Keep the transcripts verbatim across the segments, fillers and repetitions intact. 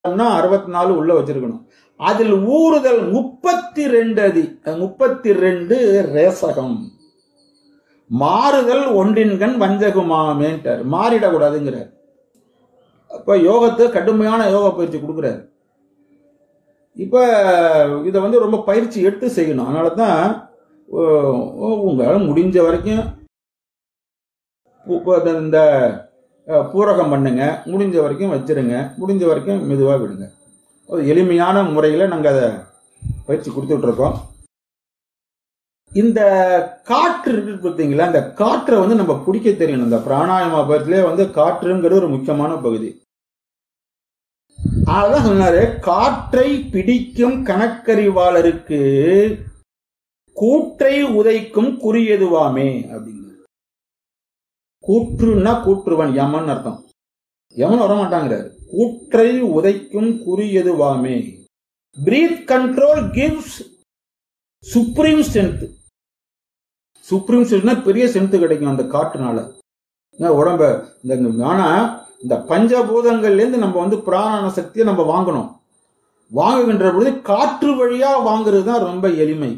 அறுபத்தி நாலு உள்ள வச்சிருக்கணும். அதில் ஊறுதல் முப்பத்தி ரெண்டு அதி முப்பத்தி ரெண்டு ரேசகம். மாறுதல் ஒன்றின்கண் வஞ்சகுமாமேன்ட்டார். மாறிடக்கூடாதுங்கிறார். அப்ப யோகத்தை கடுமையான யோக பயிற்சி கொடுக்குறாரு. இப்ப இதை வந்து ரொம்ப பயிற்சி எடுத்து செய்யணும். அதனாலதான் உங்களால் முடிஞ்ச வரைக்கும் இந்த பூரகம் பண்ணுங்க, முடிஞ்ச வரைக்கும் வச்சிருங்க, முடிஞ்ச வரைக்கும் மெதுவா விடுங்க. ஒரு எளிமையான முறையில நாங்க அதை பயிற்சி கொடுத்துட்டு இருக்கோம். இந்த காற்று இருக்கு பார்த்தீங்களா, இந்த காற்றை வந்து நம்ம பிடிக்க தெரியணும். இந்த பிராணாயாம பயிற்சியிலே வந்து காற்றுங்கிறது ஒரு முக்கியமான பகுதி. அதான் சொன்னாரு, காற்றை பிடிக்கும் கணக்கறிவாளருக்கு கூற்றை உதைக்கும் குறியதுவாமே அப்படிங்க. கூற்றுன்னா கூற்றுவன், யமன் அர்த்தம். யமன் வரமாட்டாங்கிறாரு. கூற்றை உதைக்கும் குறியதுவாமே. Breath control gives supreme strength. Supreme strength பெரிய ஸ்ட்ரென்த் கிடைக்கும் அந்த காற்றுனால. உடம்ப இந்த ஆனா இந்த பஞ்சபூதங்கள்ல இருந்து நம்ம வந்து பிராண சக்தியை நம்ம வாங்கணும். வாங்குகின்ற பொழுது காற்று வழியா வாங்குறது தான் ரொம்ப எளிமை.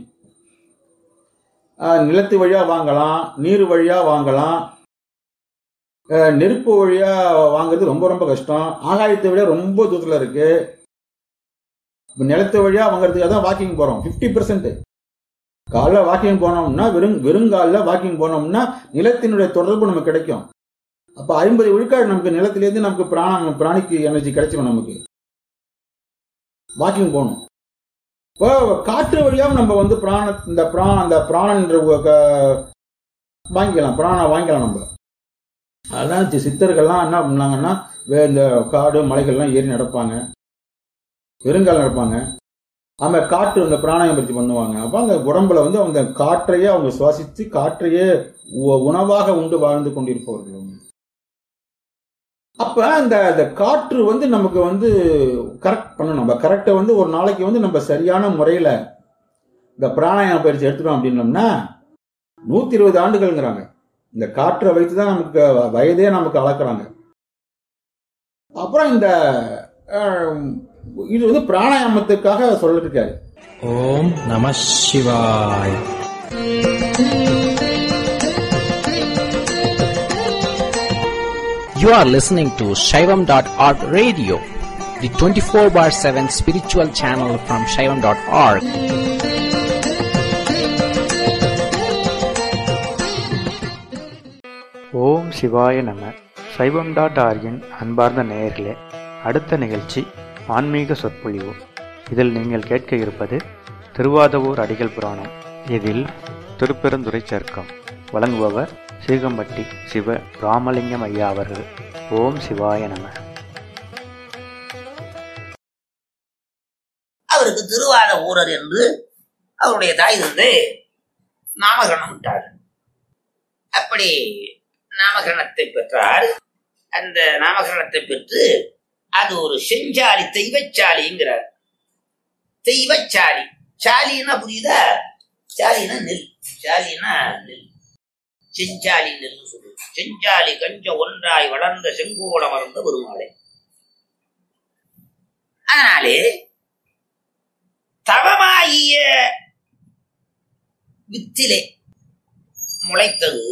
நிலத்து வழியா வாங்கலாம், நீர் வழியா வாங்கலாம், நெருப்பு வழியா வாங்குறது ரொம்ப ரொம்ப கஷ்டம். ஆகாயத்தை விட ரொம்ப தூரத்துல இருக்கு. நிலத்து வழியா வாங்குறதுக்காக தான் வாக்கிங் போறோம். பிப்டி பெர்சென்ட் காலைல வாக்கிங் போனோம்னா வெறும் வெறுங்கால வாக்கிங் போனோம்னா நிலத்தினுடைய தொடர்பு நமக்கு கிடைக்கும். அப்ப ஐம்பது விழுக்காடு நமக்கு நிலத்திலேருந்து நமக்கு பிராண பிராணிக்கு எனர்ஜி கிடைச்சிடும். நமக்கு வாக்கிங் போகணும். இப்போ காற்று வழியாவும் நம்ம வந்து பிராண இந்த பிராண அந்த பிராணன்ற வாங்கிக்கலாம், பிராண வாங்கிக்கலாம் நம்ம. அதான் சித்தர்கள்லாம் என்ன பண்ணாங்கன்னா, இந்த காடு மலைகள்லாம் ஏறி நடப்பாங்க, வெறுங்கால நடப்பாங்க. அவங்க காற்று அந்த பிராணாயம் பற்றி பண்ணுவாங்க. அப்ப அந்த உடம்புல வந்து அவங்க காற்றையே அவங்க சுவாசித்து காற்றையே உணவாக உண்டு வாழ்ந்து கொண்டிருப்பவர்கள். அப்ப அந்த காற்று வந்து நமக்கு வந்து கரெக்ட் பண்ணணும். நம்ம கரெக்டை வந்து ஒரு நாளைக்கு வந்து நம்ம சரியான முறையில இந்த பிராணாயாம பயிற்சி எடுத்துட்டோம் அப்படின்னோம்னா நூத்தி இருபது ஆண்டுகள்ங்கிறாங்க. இந்த காற்றை வைத்துதான் நமக்கு வயதே நமக்கு அளக்குறாங்க. அப்புறம் இந்த இது வந்து பிராணாயாமத்துக்காக சொல்லிருக்காரு. ஓம் நம சிவாய். You are listening to Shaivam dot org radio, the twenty-four bar seven spiritual channel from Shaivam dot org. ஓம் சிவாய நம. சைவம் டாட் ஆர்கின் அன்பார்ந்த நேயர்களே, அடுத்த நிகழ்ச்சி ஆன்மீக சொற்பொழிவு. இதில் நீங்கள் கேட்க இருப்பது திருவாதவூர் அடிகள் புராணம். இதில் திருப்பெருந்துறை சர்க்கம் வழங்குபவர் சீகம்பட்டி சிவ ராமலிங்கம் ஐயா அவர்கள். ஓம் சிவாய நம. அவருக்கு திருவாத ஊரர் என்று அவருடைய தாய் வந்து நாமகரணம் விட்டார். அப்படி நாமகரணத்தை பெற்றால் அந்த நாமகரணத்தை பெற்று அது ஒரு செஞ்சாலி தெய்வச்சாலிங்கிறார். தெய்வச்சாலி, சாலின்னா புரியுதா? சாலினா நெல், சாலினா நெல், செஞ்சாலி நெல் சொல்லுது. செஞ்சாலி கஞ்ச ஒன்றாய் வளர்ந்த செங்கோட மறந்த பெருமாளை. அதனாலே தவமாகிய வித்திலே முளைத்தது.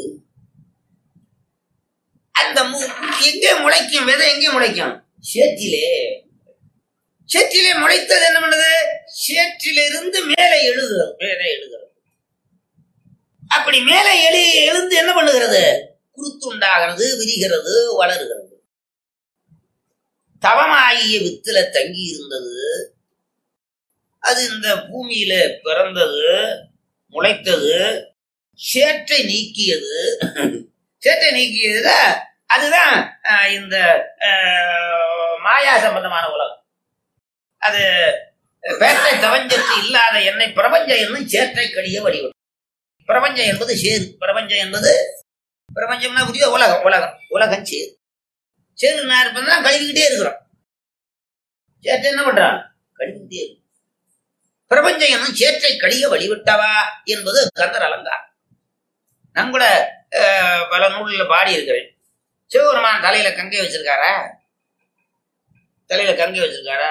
அந்த எங்கே முளைக்கும்? விதை எங்கே முளைக்கும்? சேற்றிலே. சேற்றிலே முளைத்தது என்ன பண்ணுது? சேற்றிலிருந்து மேலே எழுதுகிறது, மேலே எழுதுகிறது. அப்படி மேலே எழு எழுந்து என்ன பண்ணுகிறது? குருத்துண்டாகிறது, விரிகிறது, வளருகிறது. தவமாகிய வித்துல தங்கி இருந்தது. அது இந்த பூமியில பிறந்தது, முளைத்தது, சேற்றை நீக்கியது. சேற்றை நீக்கியது அதுதான் இந்த மாயா சம்பந்தமான உலகம். அது பேட்டை தவஞ்சத்து இல்லாத என்னை பிரபஞ்சம் என்னும் சேற்றை கடிய வடிவம். பிரபஞ்சம் என்பது சேரு. பிரபஞ்சம் என்பது பிரபஞ்சம்னா புரிய உலகம். உலகம் உலகம் சேரு. சேரு நான் இருப்பதுதான் கழுவிக்கிட்டே இருக்கிறோம். சேற்றை என்ன பண்றான்? கழுவிக்கிட்டே இருக்கு. பிரபஞ்சம் என்னும் சேற்றை கழிய வழிவிட்டவா என்பது கந்தர் அலங்காரம். நான் கூட பல நூலில் பாடி இருக்கிறேன். சிவபெருமான் தலையில கங்கை வச்சிருக்காரா? தலையில கங்கை வச்சிருக்காரா?